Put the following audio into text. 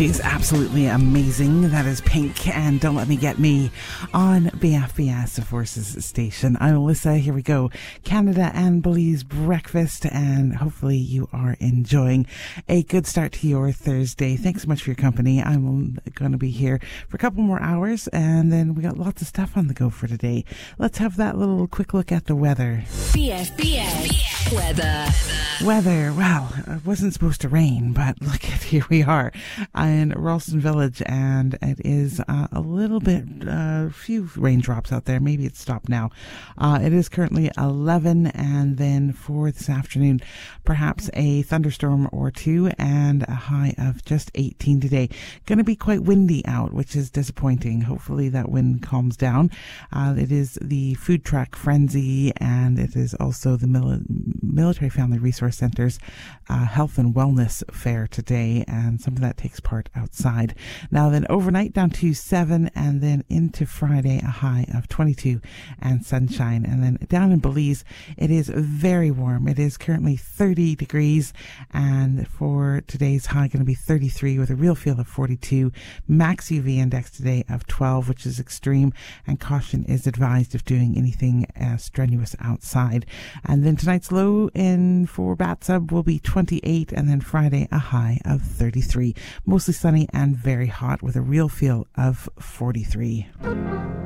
She's absolutely amazing. That is Pink and Don't Let Me Get Me on BFBS, the Forces Station. I'm Alyssa. Here we go. Canada and Belize breakfast, and hopefully you are enjoying a good start to your Thursday. Thanks so much for your company. I'm going to be here for a couple more hours, and then we got lots of stuff on the go for today. Let's have that little quick look at the weather. BFBS weather. Well, it wasn't supposed to rain, but look at here we are in Ralston Village, and it is a little bit, few raindrops out there. Maybe it's stopped now. It is currently 11, and then for this afternoon, perhaps a thunderstorm or two, and a high of just 18 today. Going to be quite windy out, which is disappointing. Hopefully that wind calms down. It is the food truck frenzy, and it is also the Military Family Resource Center's health and wellness fair today, and some of that takes part outside. Now then, overnight down to 7, and then into Friday a high of 22 and sunshine. And then down in Belize, it is very warm. It is currently 30 degrees, and for today's high going to be 33 with a real feel of 42. Max UV index today of 12, which is extreme, and caution is advised if doing anything strenuous outside. And then tonight's low in for Batsub will be 28, and then Friday a high of 33. Mostly sunny and very hot with a real feel of 43.